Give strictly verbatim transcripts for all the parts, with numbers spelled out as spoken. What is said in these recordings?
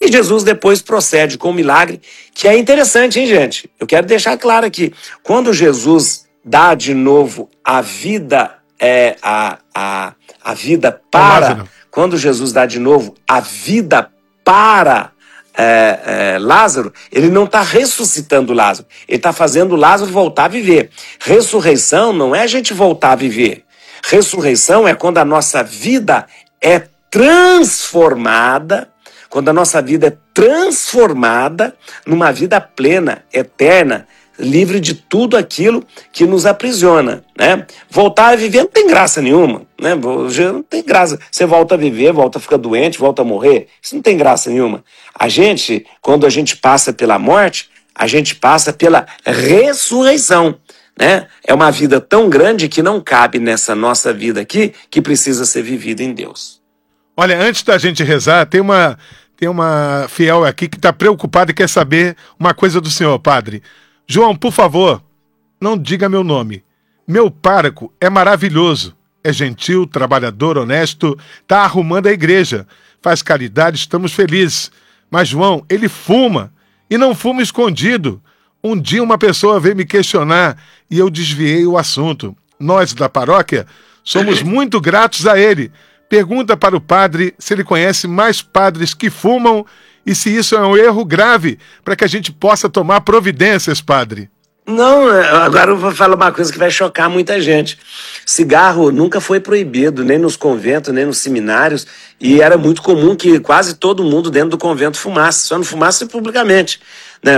E Jesus depois procede com o milagre, que é interessante, hein, gente? Eu quero deixar claro aqui, quando Jesus dá de novo a vida, é, a, a, a vida para... Quando Jesus dá de novo a vida para é, é, Lázaro, ele não está ressuscitando Lázaro, ele está fazendo Lázaro voltar a viver. Ressurreição não é a gente voltar a viver. Ressurreição é quando a nossa vida é transformada, quando a nossa vida é transformada numa vida plena, eterna, livre de tudo aquilo que nos aprisiona, né? Voltar a viver não tem graça nenhuma, né? Não tem graça. Você volta a viver, volta a ficar doente, volta a morrer. Isso não tem graça nenhuma. A gente, quando a gente passa pela morte, a gente passa pela ressurreição, né? É uma vida tão grande que não cabe nessa nossa vida aqui, que precisa ser vivida em Deus. Olha, antes da gente rezar, tem uma, tem uma fiel aqui que está preocupada e quer saber uma coisa do senhor, padre. João, por favor, não diga meu nome. Meu pároco é maravilhoso, é gentil, trabalhador, honesto, está arrumando a igreja, faz caridade, estamos felizes. Mas João, ele fuma, e não fuma escondido. Um dia uma pessoa veio me questionar e eu desviei o assunto. Nós da paróquia somos muito gratos a ele. Pergunta para o padre se ele conhece mais padres que fumam e se isso é um erro grave, para que a gente possa tomar providências, padre. Não, agora eu vou falar uma coisa que vai chocar muita gente. Cigarro nunca foi proibido, nem nos conventos, nem nos seminários, e era muito comum que quase todo mundo dentro do convento fumasse, só não fumasse publicamente, né?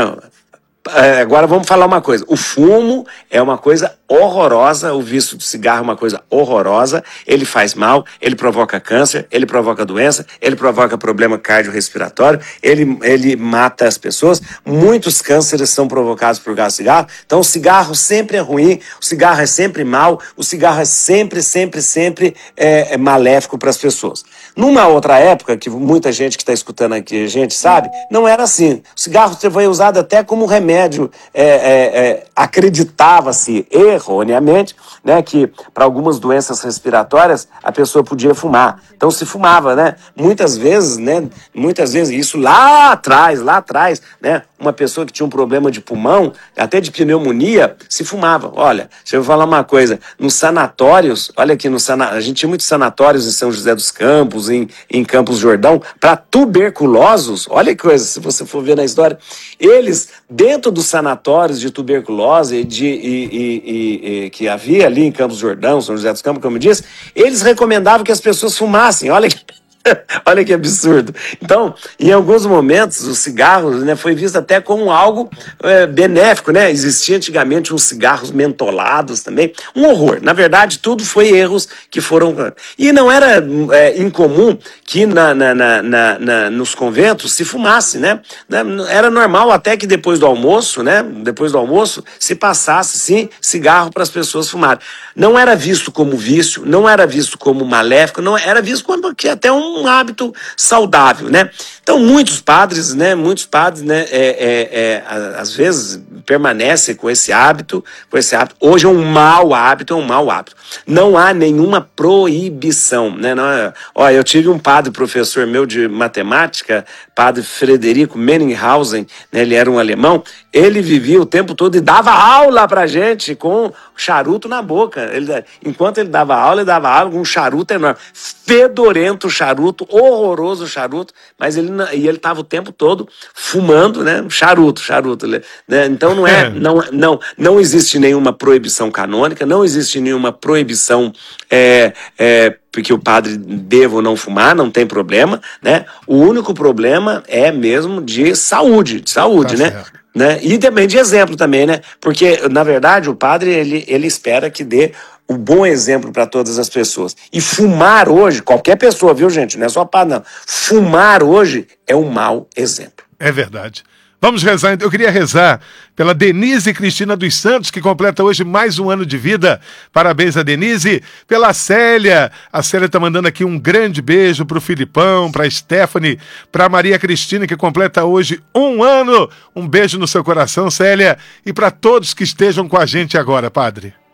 Agora vamos falar uma coisa, o fumo é uma coisa horrorosa, o vício do cigarro é uma coisa horrorosa, ele faz mal, ele provoca câncer, ele provoca doença, ele provoca problema cardiorrespiratório, ele, ele mata as pessoas, muitos cânceres são provocados por gás de cigarro, então o cigarro sempre é ruim, o cigarro é sempre mal, o cigarro é sempre, sempre, sempre é, é maléfico para as pessoas. Numa outra época, que muita gente que está escutando aqui, a gente sabe, não era assim, o cigarro foi usado até como remédio. Remédio, é, é, é, acreditava-se erroneamente, né, que para algumas doenças respiratórias a pessoa podia fumar. Então se fumava, né? Muitas vezes, né? Muitas vezes, isso lá atrás, lá atrás, né? Uma pessoa que tinha um problema de pulmão, até de pneumonia, se fumava. Olha, deixa eu falar uma coisa, nos sanatórios, olha aqui, no sana... a gente tinha muitos sanatórios em São José dos Campos, em, em Campos do Jordão, para tuberculosos, olha que coisa, se você for ver na história, eles, dentro dos sanatórios de tuberculose de, e, e, e, e, que havia ali em Campos do Jordão, São José dos Campos, como eu disse, eles recomendavam que as pessoas fumassem, olha que... Olha que absurdo. Então, em alguns momentos, o cigarro, né, foi visto até como algo é, benéfico, né? Existia antigamente uns cigarros mentolados também. Um horror. Na verdade, tudo foi erros que foram... E não era é, incomum que na, na, na, na, na, nos conventos se fumasse, né? Era normal até que depois do almoço, né? Depois do almoço, se passasse, sim, cigarro para as pessoas fumarem. Não era visto como vício, não era visto como maléfico, não era visto como que até um um hábito saudável, né? Então, muitos padres, né? Muitos padres, né? É, é, é, às vezes permanecem com esse hábito, com esse hábito. Hoje é um mau hábito, é um mau hábito. Não há nenhuma proibição, né? Não é... Ó, eu tive um padre, professor meu de matemática, padre Frederico Menninghausen, né? Ele era um alemão. Ele vivia o tempo todo e dava aula pra gente com charuto na boca. Ele, enquanto ele dava aula, ele dava aula com um charuto enorme. Fedorento charuto, horroroso charuto, mas ele e ele estava o tempo todo fumando, né? Charuto, charuto. Né? Então não é, não, não, não existe nenhuma proibição canônica, não existe nenhuma proibição é, é, porque o padre deva ou não fumar, não tem problema, né? O único problema é mesmo de saúde, de saúde, tá, né? Certo. Né? E também de exemplo também, né? Porque, na verdade, o padre, ele, ele espera que dê o bom exemplo para todas as pessoas. E fumar hoje, qualquer pessoa, viu, gente? Não é só padre, não. Fumar hoje é um mau exemplo. É verdade. Vamos rezar, eu queria rezar pela Denise Cristina dos Santos, que completa hoje mais um ano de vida. Parabéns a Denise. Pela Célia, a Célia está mandando aqui um grande beijo para o Filipão, para a Stephanie, para a Maria Cristina, que completa hoje um ano. Um beijo no seu coração, Célia, e para todos que estejam com a gente agora, padre.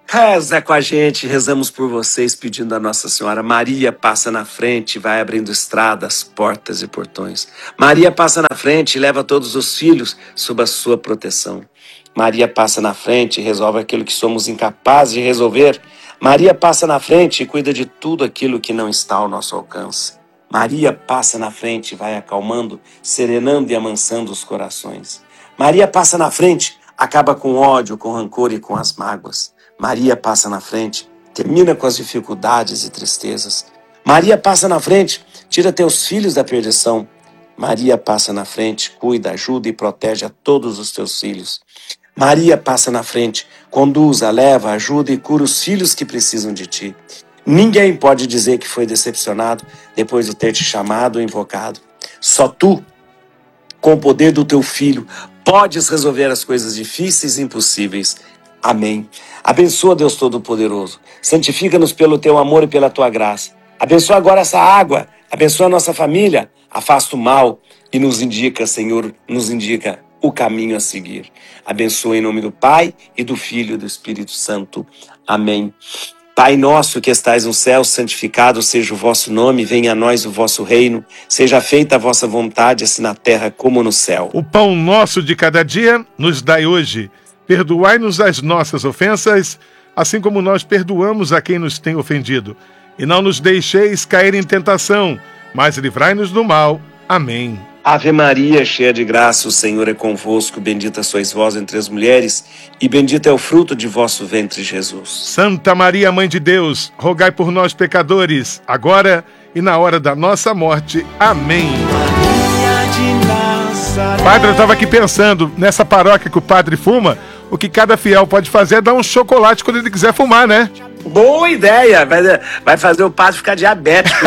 Reza com a gente, rezamos por vocês, pedindo a Nossa Senhora. Maria passa na frente, vai abrindo estradas, portas e portões. Maria passa na frente e leva todos os filhos sob a sua proteção. Maria passa na frente e resolve aquilo que somos incapazes de resolver. Maria passa na frente e cuida de tudo aquilo que não está ao nosso alcance. Maria passa na frente e vai acalmando, serenando e amansando os corações. Maria passa na frente, acaba com o ódio, com o rancor e com as mágoas. Maria passa na frente, termina com as dificuldades e tristezas. Maria passa na frente, tira teus filhos da perdição. Maria passa na frente, cuida, ajuda e protege a todos os teus filhos. Maria passa na frente, conduz, leva, ajuda e cura os filhos que precisam de ti. Ninguém pode dizer que foi decepcionado depois de ter te chamado ou invocado. Só tu, com o poder do teu Filho, podes resolver as coisas difíceis e impossíveis. Amém. Abençoa, Deus Todo-Poderoso. Santifica-nos pelo teu amor e pela tua graça. Abençoa agora essa água. Abençoa a nossa família. Afasta o mal e nos indica, Senhor, nos indica o caminho a seguir. Abençoa em nome do Pai e do Filho e do Espírito Santo. Amém. Pai nosso que estais no céu, santificado seja o vosso nome, venha a nós o vosso reino, seja feita a vossa vontade, assim na terra como no céu. O pão nosso de cada dia nos dai hoje. Perdoai-nos as nossas ofensas, assim como nós perdoamos a quem nos tem ofendido. E não nos deixeis cair em tentação, mas livrai-nos do mal. Amém. Ave Maria, cheia de graça, o Senhor é convosco, bendita sois vós entre as mulheres, e bendito é o fruto de vosso ventre, Jesus. Santa Maria, Mãe de Deus, rogai por nós, pecadores, agora e na hora da nossa morte. Amém. Padre, eu estava aqui pensando, nessa paróquia que o padre fuma, o que cada fiel pode fazer é dar um chocolate quando ele quiser fumar, né? Boa ideia! Vai, vai fazer o padre ficar diabético.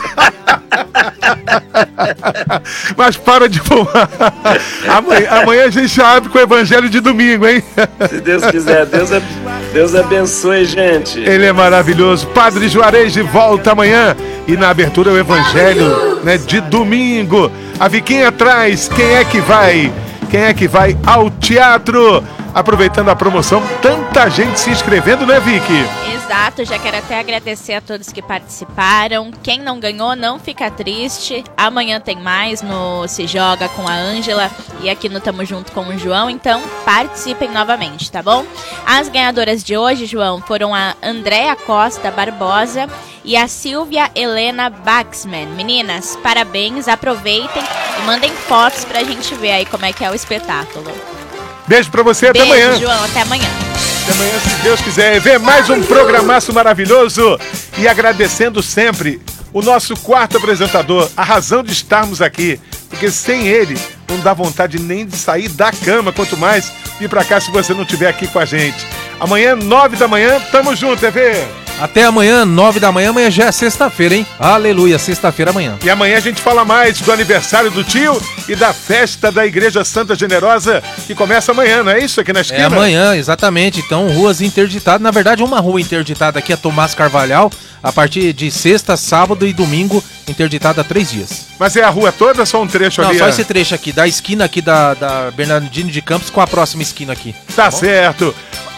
Mas para de fumar. Amanhã, amanhã a gente abre com o evangelho de domingo, hein? Se Deus quiser. Deus, Deus abençoe, gente. Ele é maravilhoso. Padre Juarez de volta amanhã. E na abertura o evangelho, né, de domingo. A Viquinha atrás. Quem é que vai? Quem é que vai ao teatro? Aproveitando a promoção, tanta gente se inscrevendo, né, Vicky? Exato, já quero até agradecer a todos que participaram. Quem não ganhou, não fica triste. Amanhã tem mais no Se Joga com a Ângela e aqui no Tamo Junto com o João. Então, participem novamente, tá bom? As ganhadoras de hoje, João, foram a Andréa Costa Barbosa e a Silvia Helena Baxman. Meninas, parabéns, aproveitem e mandem fotos pra gente ver aí como é que é o espetáculo. Beijo pra você, até Beijo, amanhã. João, até amanhã. Até amanhã, se Deus quiser. Ver mais um programaço maravilhoso. E agradecendo sempre o nosso quarto apresentador, a razão de estarmos aqui. Porque sem ele, não dá vontade nem de sair da cama, quanto mais vir pra cá se você não estiver aqui com a gente. Amanhã, nove da manhã, tamo junto, T V. Até amanhã, nove da manhã, amanhã já é sexta-feira, hein? Aleluia, sexta-feira amanhã. E amanhã a gente fala mais do aniversário do tio e da festa da Igreja Santa Generosa, que começa amanhã, não é isso? Aqui na esquina? É amanhã, exatamente. Então, ruas interditadas. Na verdade, uma rua interditada aqui é Tomás Carvalhal, a partir de sexta, sábado e domingo, interditada há três dias. Mas é a rua toda ou só um trecho não, ali? Não, só é? esse trecho aqui, da esquina aqui da, da Bernardino de Campos com a próxima esquina aqui. Tá, tá certo.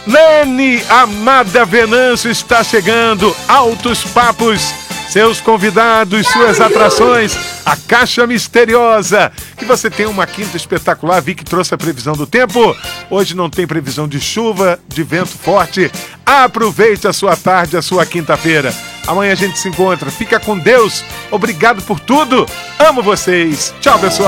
Nene Amada Venâncio está chegando, Altos Papos, seus convidados, suas atrações, a Caixa Misteriosa. Que você tem uma quinta espetacular, vi que trouxe a previsão do tempo. Hoje não tem previsão de chuva, de vento forte. Aproveite a sua tarde, a sua quinta-feira. Amanhã a gente se encontra. Fica com Deus. Obrigado por tudo. Amo vocês. Tchau, pessoal.